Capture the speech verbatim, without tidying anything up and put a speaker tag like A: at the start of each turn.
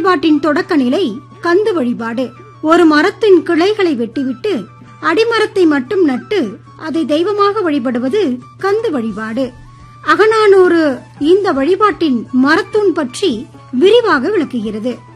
A: வழிபாட்டின் தொடக்க நிலை கந்து வழிபாடு. ஒரு மரத்தின் கிளைகளை வெட்டிவிட்டு அடிமரத்தை மட்டும் நட்டு அதை தெய்வமாக வழிபடுவது கந்து வழிபாடு. அகநானூறு இந்த வழிபாட்டின் மரத்தூண் பற்றி விரிவாக விளக்குகிறது.